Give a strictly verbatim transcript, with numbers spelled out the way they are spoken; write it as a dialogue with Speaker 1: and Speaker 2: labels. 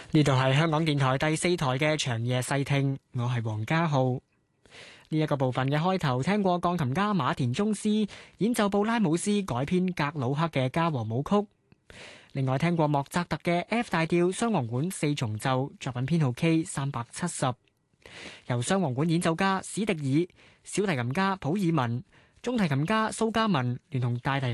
Speaker 1: 呢度係香港電台第四台嘅長夜細聽，我係黃家浩。呢一個部分嘅開頭聽過鋼琴家馬田鐘斯演奏布拉姆斯改編格魯克嘅嘉禾舞曲，另外聽過莫扎特嘅 F 大調雙簧管四重奏作品編號 K 三百七十，由雙簧管演奏家史迪爾、小提琴家普爾文、中提琴家蘇嘉文聯同大提